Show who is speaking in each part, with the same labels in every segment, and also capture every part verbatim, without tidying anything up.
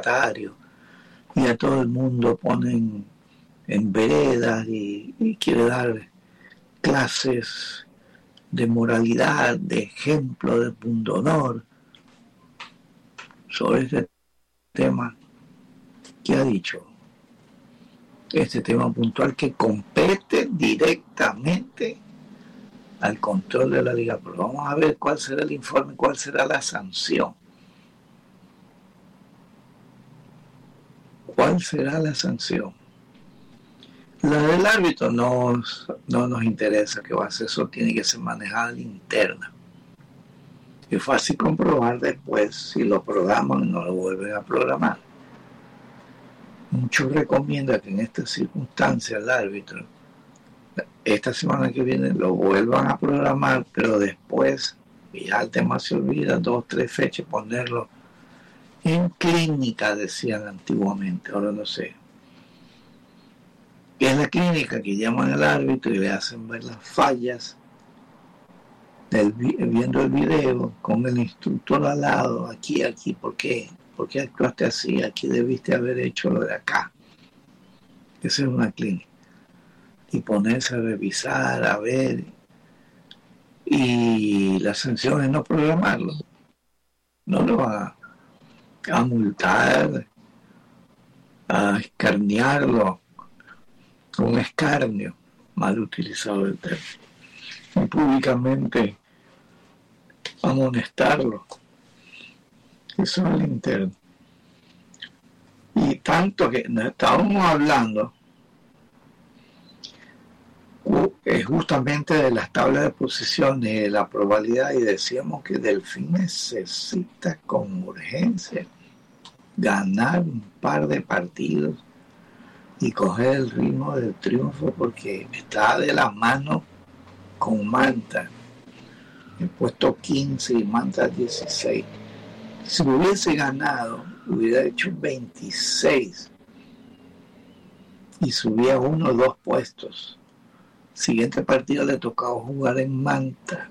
Speaker 1: contestatario, y a todo el mundo ponen en veredas y, y quiere dar clases de moralidad, de ejemplo, de pundonor sobre este tema que ha dicho, este tema puntual que compete directamente al control de la Liga Pro. Vamos a ver cuál será el informe, cuál será la sanción. ¿Cuál será la sanción? La del árbitro no, no nos interesa qué va a hacer, eso tiene que ser manejada interna. Es fácil comprobar después si lo programan o no lo vuelven a programar. Muchos recomiendan que en estas circunstancias el árbitro esta semana que viene lo vuelvan a programar, pero después, y ya el tema se olvida, dos, tres fechas, ponerlo en clínica, decían antiguamente, ahora no sé. Es la clínica que llaman al árbitro y le hacen ver las fallas, del, viendo el video, con el instructor al lado, aquí, aquí, ¿por qué? ¿Por qué actuaste así? Aquí debiste haber hecho lo de acá. Esa es una clínica. Y ponerse a revisar, a ver, y la sanción es no programarlo. No lo van a, a multar, a escarnearlo, un escarnio, mal utilizado el término, y públicamente amonestarlo. Eso es el interno. Y tanto que estábamos hablando es justamente de las tablas de posiciones y de la probabilidad, y decíamos que Delfín necesita con urgencia ganar un par de partidos y coger el ritmo del triunfo, porque está de la mano con Manta, el puesto quince y Manta dieciséis. Si hubiese ganado, hubiera hecho veintiséis y subía uno o dos puestos. Siguiente partido le tocaba jugar en Manta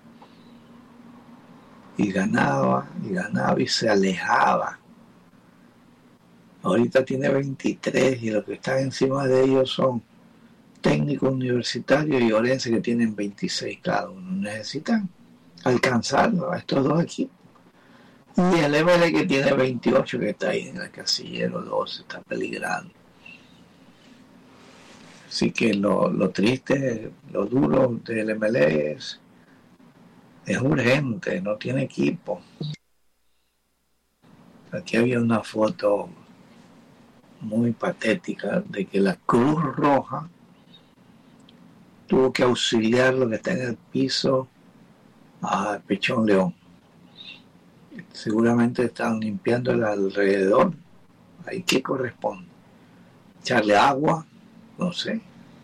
Speaker 1: y ganaba y ganaba y se alejaba. Ahorita tiene veintitrés y los que están encima de ellos son Técnico Universitario y Orense, que tienen veintiséis cada uno. Necesitan alcanzarlo a estos dos equipos. Y el M L que tiene veintiocho, que está ahí en el casillero doce, está peligrando. Así que lo, lo triste, lo duro del M L es, es urgente, no tiene equipo. Aquí había una foto muy patética de que la Cruz Roja tuvo que auxiliar lo que está en el piso a Pechón León. Seguramente están limpiando el alrededor. Ahí qué corresponde. Echarle agua, no sé.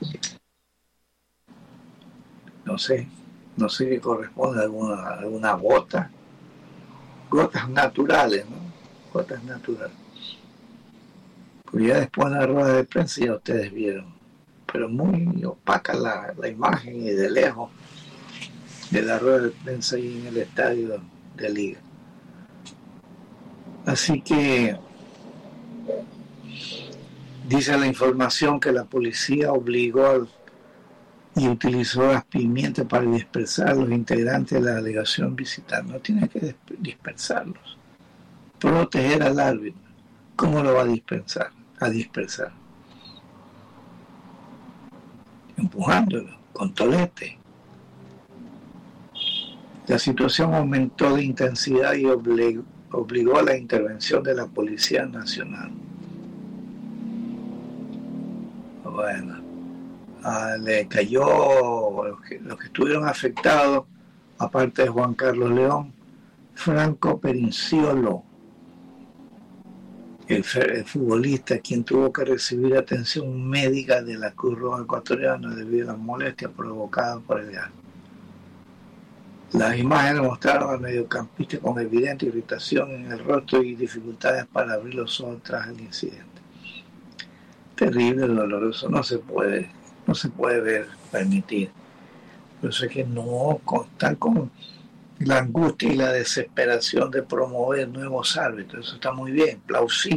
Speaker 1: No sé. No sé qué corresponde, alguna, alguna gota. Gotas naturales, ¿no? Gotas naturales. Pues ya después de la rueda de prensa ya ustedes vieron. Pero muy opaca la, la imagen, y de lejos de la rueda de prensa ahí en el estadio de Liga. Así que dice la información que la policía obligó al, y utilizó las pimientas para dispersar a los integrantes de la delegación visitar. No tiene que dispersarlos. Proteger al árbitro. ¿Cómo lo va a dispersar? A dispersar. Empujándolo, con tolete. La situación aumentó de intensidad y obligó, obligó a la intervención de la Policía Nacional. Bueno, ah, le cayó los que, los que estuvieron afectados, aparte de Juan Carlos León, Franco Perinciolo, el, el futbolista, quien tuvo que recibir atención médica de la Cruz Roja ecuatoriana debido a las molestias provocadas por el gas. Las imágenes mostraron al mediocampista con evidente irritación en el rostro y dificultades para abrir los ojos tras el incidente. Terrible, doloroso, no se puede, no se puede ver, permitir. Pero eso es que no contar con la angustia y la desesperación de promover nuevos árbitros. Eso está muy bien, plausible.